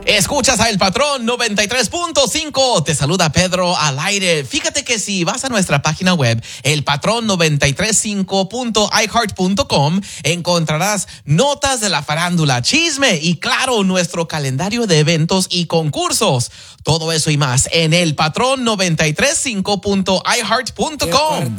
Escuchas a El Patrón 93.5. Te saluda Pedro al aire. Fíjate que si vas a nuestra página web, elpatrón935.iheart.com, encontrarás notas de la farándula, chisme y, claro, nuestro calendario de eventos y concursos. Todo eso y más en elpatrón935.iheart.com.